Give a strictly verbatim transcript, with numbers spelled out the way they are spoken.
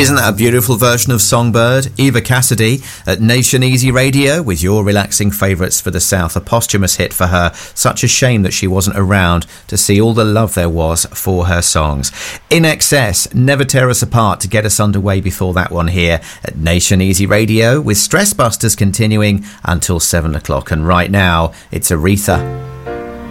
Isn't that a beautiful version of Songbird? Eva Cassidy at Nation Easy Radio with your relaxing favourites for the South. A posthumous hit for her. Such a shame that she wasn't around to see all the love there was for her songs. In Excess, Never Tear Us Apart to get us underway before that one here at Nation Easy Radio with Stress Busters continuing until seven o'clock. And right now, it's Aretha.